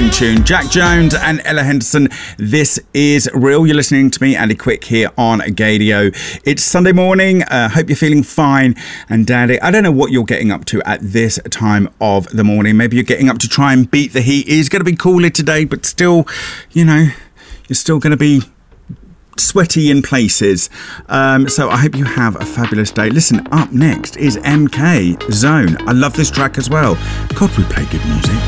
cracking tune. Jack Jones and Ella Henderson. This is Real. You're listening to me, Andy Quick, here on Gadio. It's Sunday morning. Hope you're feeling fine and dandy. I don't know what you're getting up to at this time of the morning. Maybe you're getting up to try and beat the heat. It's going to be cooler today, but still, you know, you're still going to be sweaty in places. So I hope you have a fabulous day. Listen, up next is MK Zone. I love this track as well. God, we play good music.